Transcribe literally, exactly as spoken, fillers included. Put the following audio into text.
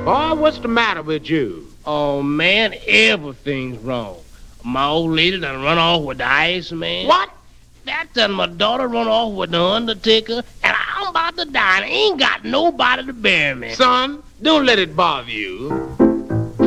Boy, what's the matter with you? Oh, man, everything's wrong. My old lady done run off with the Iceman. What? That done my daughter run off with the Undertaker, and I'm about to die and ain't got nobody to bury me. Son, don't let it bother you.